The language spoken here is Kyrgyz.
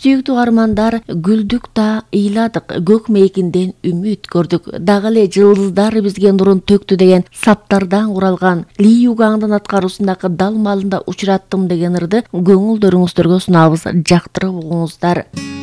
Сүйүктүү армандар, гүлдүк да ыйладык, көк мейкинден үмүт көрдүк. Дагы эле жылдыздар бизге нурун төктү деген саптардан куралган Ли Югаңдын аткаруусундагы дал маалында учураттым деген ырды көңүлдөрүңүздөргө сунабыз. Жактырып угуңуздар.